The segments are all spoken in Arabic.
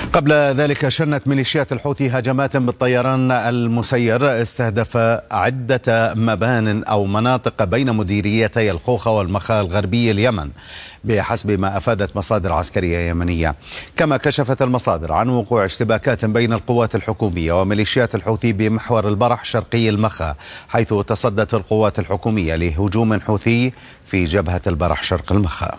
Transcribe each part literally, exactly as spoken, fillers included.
قبل ذلك شنت ميليشيات الحوثي هجمات بالطيران المسير استهدف عدة مبان أو مناطق بين مديريتي الخوخة والمخا الغربي اليمن بحسب ما أفادت مصادر عسكرية يمنية. كما كشفت المصادر عن وقوع اشتباكات بين القوات الحكومية وميليشيات الحوثي بمحور البرح شرقي المخا، حيث تصدت القوات الحكومية لهجوم حوثي في جبهة البرح شرق المخا.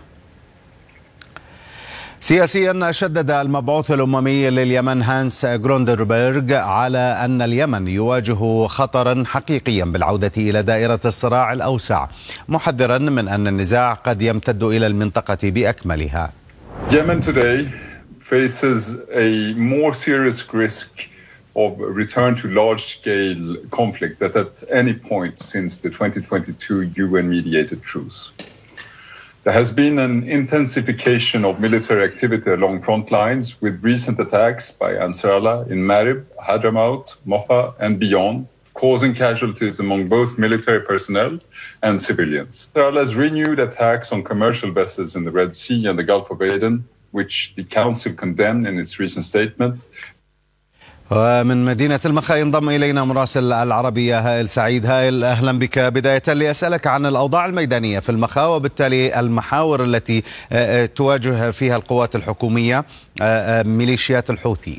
سياسيا، شدد المبعوث الأممي لليمن هانس غروندربرغ على أن اليمن يواجه خطرا حقيقيا بالعودة إلى دائرة الصراع الأوسع، محذرا من أن النزاع قد يمتد إلى المنطقة بأكملها. Yemen today faces a more serious risk of return to large-scale conflict than at any point since the twenty twenty-two U N-mediated truce. There has been an intensification of military activity along front lines with recent attacks by Ansarallah in Marib, Hadramaut, Moha and beyond, causing casualties among both military personnel and civilians. Ansarallah has renewed attacks on commercial vessels in the Red Sea and the Gulf of Aden, which the Council condemned in its recent statement. ومن مدينة المخا ينضم إلينا مراسل العربية هائل سعيد. هائل، أهلا بك. بداية لأسألك عن الأوضاع الميدانية في المخا وبالتالي المحاور التي تواجه فيها القوات الحكومية ميليشيات الحوثي.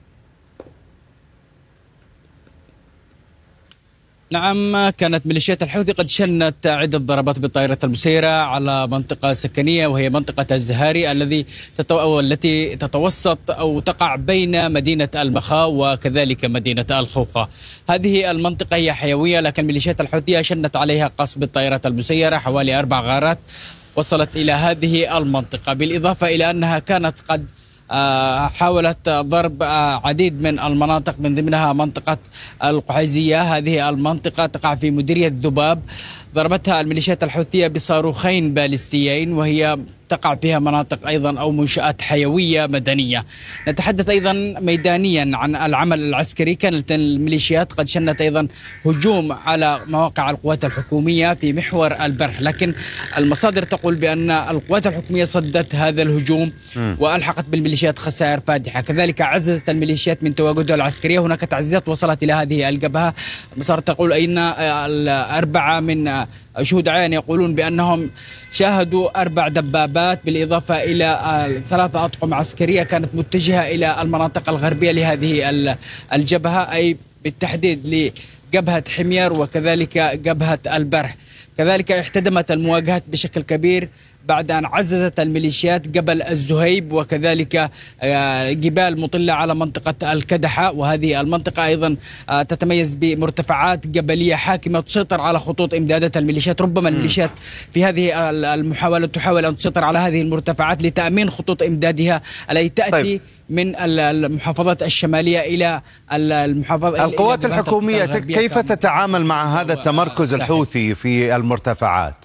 نعم، كانت ميليشيات الحوثي قد شنت عدة ضربات بالطائرة المسيرة على منطقة سكنية وهي منطقة الزهاري الذي تتو... التي تتوسط أو تقع بين مدينة المخا وكذلك مدينة الخوخة. هذه المنطقة هي حيوية، لكن ميليشيات الحوثية شنت عليها قصف بالطائرات المسيرة، حوالي أربع غارات وصلت إلى هذه المنطقة، بالإضافة إلى أنها كانت قد حاولت ضرب عديد من المناطق من ضمنها منطقة القحيزية. هذه المنطقة تقع في مديرية ذباب، ضربتها الميليشيات الحوثية بصاروخين باليستيين وهي تقع فيها مناطق أيضا أو منشآت حيوية مدنية. نتحدث أيضا ميدانيا عن العمل العسكري. كانت الميليشيات قد شنت أيضا هجوم على مواقع القوات الحكومية في محور البرح، لكن المصادر تقول بأن القوات الحكومية صدت هذا الهجوم وألحقت بالميليشيات خسائر فادحة. كذلك عززت الميليشيات من تواجدها العسكرية، هناك تعزيزات وصلت إلى هذه الجبهة. المصادر تقول أن الأربعة من شهود عيان يقولون بأنهم شاهدوا أربع دبابات بالإضافة إلى ثلاثة أطقم عسكرية كانت متجهة إلى المناطق الغربية لهذه الجبهة، أي بالتحديد لجبهة حمير وكذلك جبهة البرح. كذلك احتدمت المواجهات بشكل كبير بعد أن عززت الميليشيات جبل الزهيب وكذلك جبال مطلة على منطقة الكدحة، وهذه المنطقة أيضا تتميز بمرتفعات جبلية حاكمة تسيطر على خطوط إمدادات الميليشيات. ربما الميليشيات في هذه المحاولة تحاول أن تسيطر على هذه المرتفعات لتأمين خطوط إمدادها التي تأتي طيب. من المحافظات الشمالية إلى المحافظات. القوات الحكومية كيف تتعامل مع هذا التمركز الحوثي في المرتفعات؟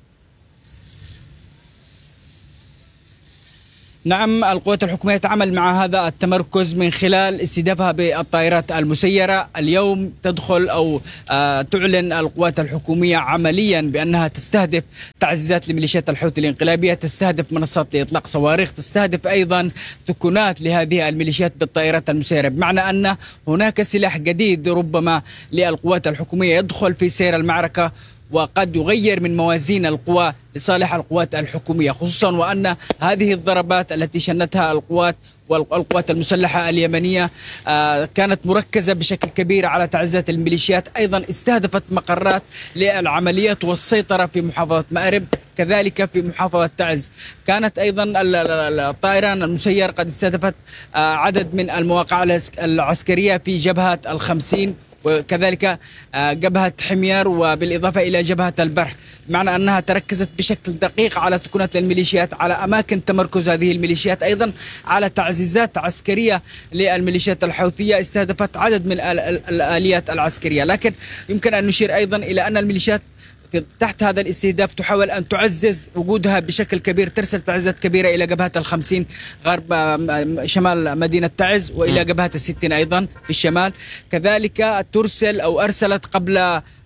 نعم، القوات الحكومية تعمل مع هذا التمركز من خلال استهدافها بالطائرات المسيرة. اليوم تدخل أو تعلن القوات الحكومية عمليا بأنها تستهدف تعزيزات لميليشيات الحوثي الانقلابية، تستهدف منصات لإطلاق صواريخ، تستهدف أيضا ثكنات لهذه الميليشيات بالطائرات المسيرة، بمعنى أن هناك سلاح جديد ربما للقوات الحكومية يدخل في سير المعركة وقد يغير من موازين القوى لصالح القوات الحكومية، خصوصا وأن هذه الضربات التي شنتها القوات والقوات المسلحة اليمنية كانت مركزة بشكل كبير على تعزيزات الميليشيات. أيضا استهدفت مقرات للعمليات والسيطرة في محافظة مأرب، كذلك في محافظة تعز. كانت أيضا الطائران المسير قد استهدفت عدد من المواقع العسكرية في جبهة الخمسين وكذلك جبهة حمير وبالإضافة إلى جبهة البرح، معنى أنها تركزت بشكل دقيق على تكونات الميليشيات، على أماكن تمركز هذه الميليشيات، أيضا على تعزيزات عسكرية للميليشيات الحوثية، استهدفت عدد من الآليات العسكرية. لكن يمكن أن نشير أيضا إلى أن الميليشيات تحت هذا الاستهداف تحاول أن تعزز وجودها بشكل كبير، ترسل تعزيزات كبيرة إلى جبهة الخمسين غرب شمال مدينة تعز وإلى جبهة الستين أيضا في الشمال. كذلك ترسل أو أرسلت قبل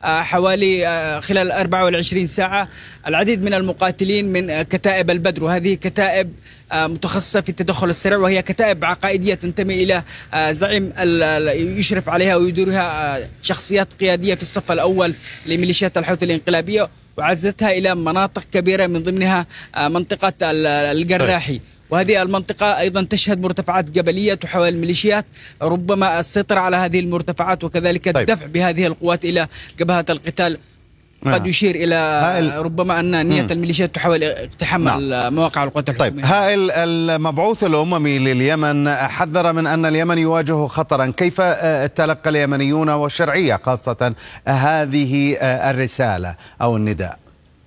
حوالي خلال أربعة وعشرين ساعة العديد من المقاتلين من كتائب البدر، وهذه كتائب متخصصة في التدخل السريع، وهي كتائب عقائدية تنتمي إلى زعيم يشرف عليها ويديرها شخصيات قيادية في الصف الأول لميليشيات الحوثي الانقلابية، وعزتها إلى مناطق كبيرة من ضمنها منطقة القراحي. وهذه المنطقة أيضا تشهد مرتفعات جبلية تحاول الميليشيات ربما السيطرة على هذه المرتفعات وكذلك الدفع بهذه القوات إلى جبهة القتال. قد يشير إلى ربما أن نية الميليشيات تحاول اقتحام مواقع القوات الحكومية. طيب، هائل المبعوث الأممي لليمن حذر من أن اليمن يواجه خطرا، كيف تلقى اليمنيون والشرعية خاصة هذه الرسالة أو النداء؟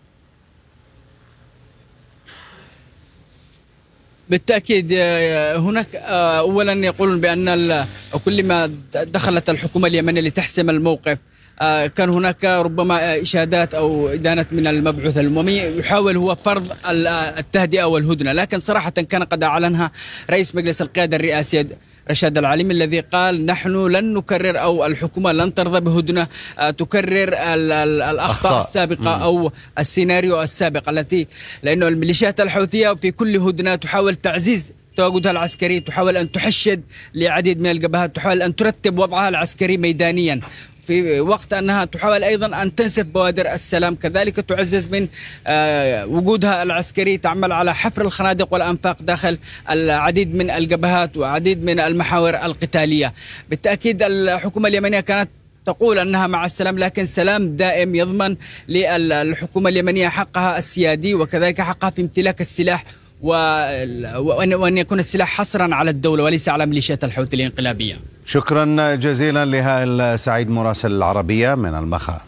بالتأكيد هناك أولا يقولون بأن كلما دخلت الحكومة اليمنية لتحسم الموقف كان هناك ربما إشادات أو إدانة من المبعوث الأممي يحاول هو فرض التهدئة والهدنة، لكن صراحة كان قد أعلنها رئيس مجلس القيادة الرئاسي رشاد العليمي الذي قال نحن لن نكرر أو الحكومة لن ترضى بهدنة تكرر الأخطاء السابقة أو السيناريو السابق التي، لأنه الميليشيات الحوثية في كل هدنة تحاول تعزيز تواجدها العسكري، تحاول أن تحشد لعديد من الجبهات، تحاول أن ترتب وضعها العسكري ميدانيا في وقت أنها تحاول أيضا أن تنسف بوادر السلام، كذلك تعزز من وجودها العسكري، تعمل على حفر الخنادق والأنفاق داخل العديد من الجبهات وعديد من المحاور القتالية. بالتأكيد الحكومة اليمنية كانت تقول أنها مع السلام، لكن سلام دائم يضمن للحكومة اليمنية حقها السيادي وكذلك حقها في امتلاك السلاح، وأن يكون السلاح حصرا على الدولة وليس على ميليشيات الحوثي الانقلابية. شكرا جزيلا لهائل سعيد مراسل العربية من المخا.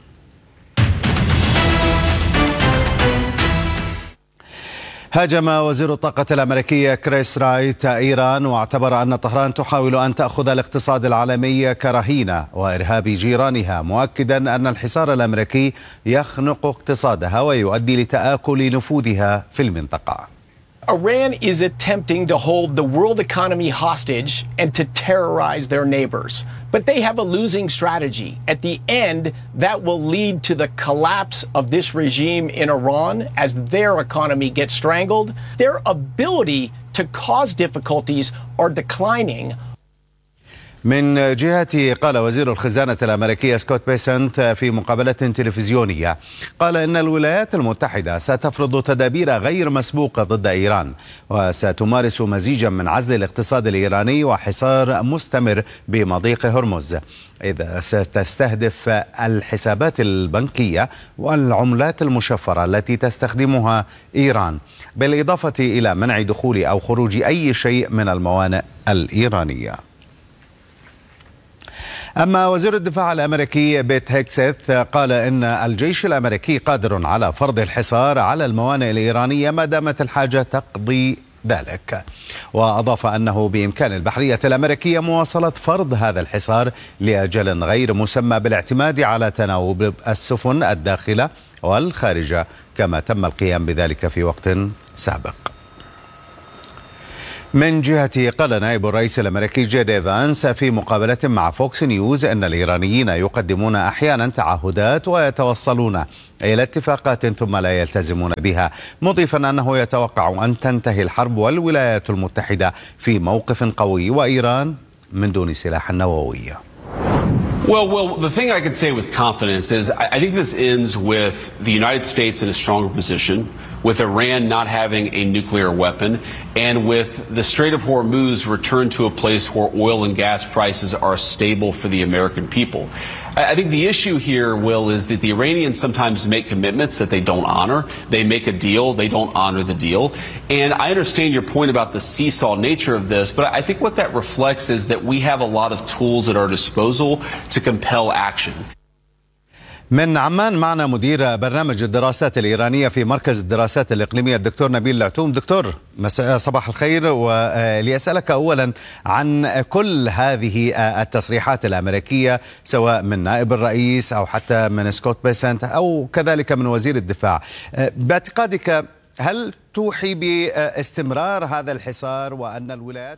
هاجم وزير الطاقة الأمريكي كريس رايت إيران واعتبر أن طهران تحاول أن تأخذ الاقتصاد العالمي كرهينة وإرهاب جيرانها، مؤكدا أن الحصار الأمريكي يخنق اقتصادها ويؤدي لتآكل نفوذها في المنطقة. Iran is attempting to hold the world economy hostage and to terrorize their neighbors. But they have a losing strategy. At the end, that will lead to the collapse of this regime in Iran as their economy gets strangled. Their ability to cause difficulties are declining. من جهته قال وزير الخزانة الأمريكية سكوت بيسنت في مقابلة تلفزيونية، قال إن الولايات المتحدة ستفرض تدابير غير مسبوقة ضد إيران وستمارس مزيجا من عزل الاقتصاد الإيراني وحصار مستمر بمضيق هرمز، إذا ستستهدف الحسابات البنكية والعملات المشفرة التي تستخدمها إيران، بالإضافة إلى منع دخول أو خروج أي شيء من الموانئ الإيرانية. أما وزير الدفاع الأمريكي بيت هيكسيث قال إن الجيش الأمريكي قادر على فرض الحصار على الموانئ الإيرانية ما دامت الحاجة تقضي ذلك، وأضاف أنه بإمكان البحرية الأمريكية مواصلة فرض هذا الحصار لأجل غير مسمى بالاعتماد على تناوب السفن الداخلة والخارجة كما تم القيام بذلك في وقت سابق. من جهته قال نائب الرئيس الأمريكي جي دي فانس في مقابلة مع فوكس نيوز أن الإيرانيين يقدمون أحيانا تعهدات ويتوصلون إلى اتفاقات ثم لا يلتزمون بها، مضيفا أنه يتوقع أن تنتهي الحرب والولايات المتحدة في موقف قوي وإيران من دون سلاح نووي. Well, well, the thing I can say with confidence is I, I think this ends with the United States in a stronger position, with Iran not having a nuclear weapon, and with the Strait of Hormuz returned to a place where oil and gas prices are stable for the American people. I think the issue here, Will, is that the Iranians sometimes make commitments that they don't honor. They make a deal, they don't honor the deal. And I understand your point about the seesaw nature of this, but I think what that reflects is that we have a lot of tools at our disposal to compel action. من عمان معنا مدير برنامج الدراسات الإيرانية في مركز الدراسات الإقليمية الدكتور نبيل العتوم. دكتور صباح الخير، وليسألك أولا عن كل هذه التصريحات الأمريكية سواء من نائب الرئيس أو حتى من سكوت بيسنت أو كذلك من وزير الدفاع، باعتقادك هل توحي باستمرار هذا الحصار وأن الولايات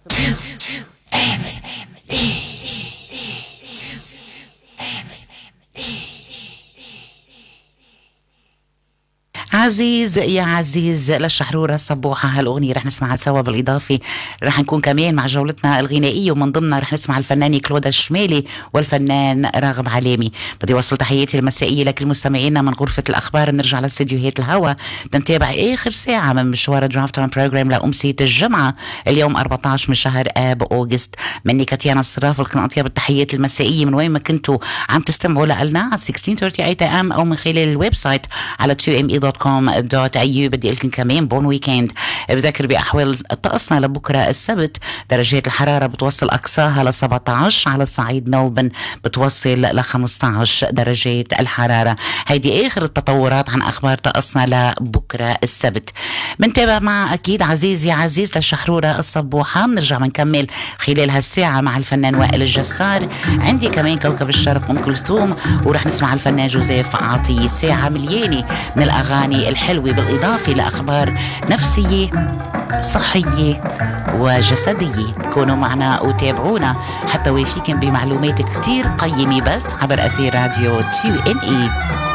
عزيز يا عزيز للشحرورة الصبوحة. هالأغنية رح نسمعها سوا، بالإضافة رح نكون كمان مع جولتنا الغنائية، ومن ضمنها رح نسمع الفنان كلود الشمالي والفنان راغب علامي. بدي وصل تحياتي المسائية لكل مستمعينا من غرفة الأخبار. بنرجع لاستديوهات الهوا تنتابع آخر ساعة من مشوار درافت تايم بروجرام لأمسية الجمعة اليوم أربعة عشر من شهر آب أوغست. مني كاتيانا الصراف، لكن أطيب التحيات المسائية من وين ما كنتوا عم تستمعوا لنا على ستة عشر ثلاثين ثمانية ام أو من خلال الويب سايت على تو ام اي دوت كوم دوت اي يو. بدي لكم كمان بون ويكند. بذكر بأحوال طقسنا لبكرة السبت، درجات الحرارة بتوصل أقصاها ل سبعة عشر، على الصعيد ملبن بتوصل ل خمسة عشر درجات الحرارة. هيدي آخر التطورات عن أخبار طقسنا لبكرة السبت. منتابع مع أكيد عزيز يا عزيز للشحرورة الصبوحة. بنرجع بنكمل خلال هالساعة مع الفنان وائل الجسار. عندي كمان كوكب الشرق أم كلثوم، ورح نسمع الفنان جوزيف عاطي. ساعة مليانة من الأغاني الحلوة، بالإضافة لأخبار نفسية صحية وجسدية. كونوا معنا وتابعونا حتى ويفيكم بمعلومات كتير قيمة، بس عبر أثير راديو تو إن إي.